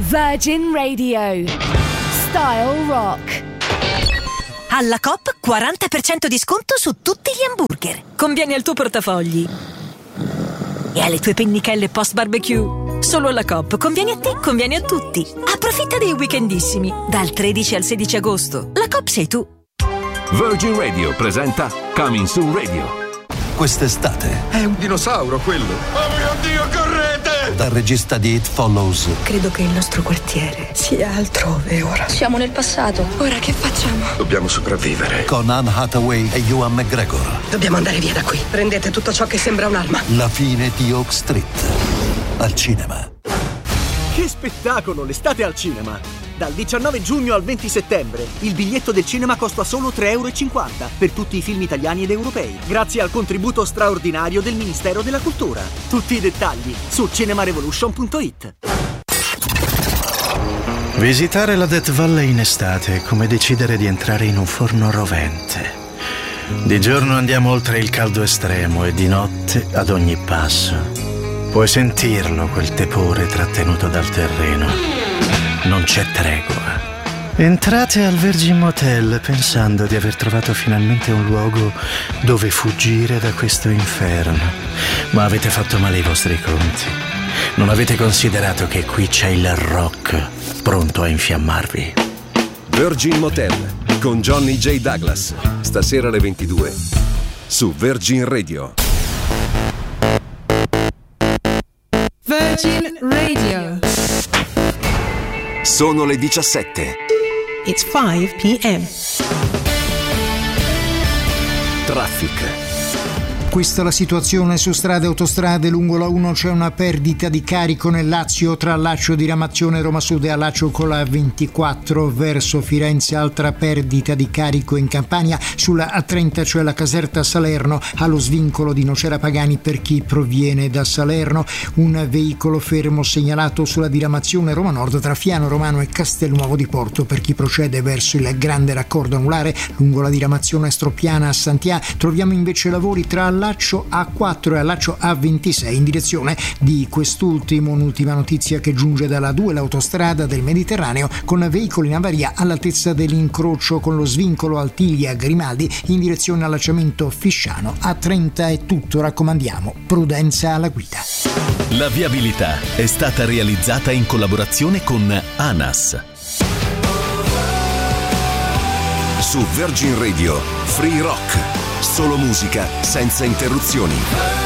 Virgin Radio. Style Rock. Alla Coop 40% di sconto su tutti gli hamburger. Conviene al tuo portafogli e alle tue pennichelle post barbecue. Solo alla Coop conviene a te, conviene a tutti. Approfitta dei weekendissimi dal 13 al 16 agosto. La Coop sei tu. Virgin Radio presenta Coming Soon Radio. Quest'estate è un dinosauro quello. Oh mio Dio, correte! Dal regista di It Follows. Credo che il nostro quartiere sia altrove ora. Siamo nel passato. Ora che facciamo? Dobbiamo sopravvivere. Con Anne Hathaway e Ewan McGregor. Dobbiamo andare via da qui. Prendete tutto ciò che sembra un'arma. La fine di Oak Street. Al cinema. Che spettacolo, l'estate al cinema! Dal 19 giugno al 20 settembre il biglietto del cinema costa solo €3,50 per tutti i film italiani ed europei, grazie al contributo straordinario del Ministero della Cultura. Tutti i dettagli su cinemarevolution.it. Visitare la Death Valley in estate è come decidere di entrare in un forno rovente. Di giorno andiamo oltre il caldo estremo e di notte ad ogni passo puoi sentirlo, quel tepore trattenuto dal terreno. Non c'è tregua. Entrate al Virgin Motel pensando di aver trovato finalmente un luogo dove fuggire da questo inferno. Ma avete fatto male i vostri conti. Non avete considerato che qui c'è il rock pronto a infiammarvi. Virgin Motel con Johnny J. Douglas. Stasera alle 22 su Virgin Radio. Virgin Radio. Sono le 17. It's 5 p.m. Traffic. Questa è la situazione su strade e autostrade. Lungo la 1 c'è una perdita di carico nel Lazio tra Laccio Diramazione Roma Sud e Laccio con la 24 verso Firenze. Altra perdita di carico in Campania. Sulla A30 c'è la Caserta Salerno allo svincolo di Nocera Pagani per chi proviene da Salerno. Un veicolo fermo segnalato sulla diramazione Roma Nord tra Fiano Romano e Castelnuovo di Porto per chi procede verso il grande raccordo anulare. Lungo la diramazione Stropiana a Santià troviamo invece lavori tra Laccio A4 e Laccio A26 in direzione di quest'ultimo. Un'ultima notizia che giunge dalla 2, l'autostrada del Mediterraneo, con veicoli in avaria all'altezza dell'incrocio con lo svincolo Altilia Grimaldi in direzione allacciamento Fisciano. A30 è tutto, raccomandiamo prudenza alla guida. La viabilità è stata realizzata in collaborazione con ANAS. Su Virgin Radio, Free Rock. Solo musica senza interruzioni.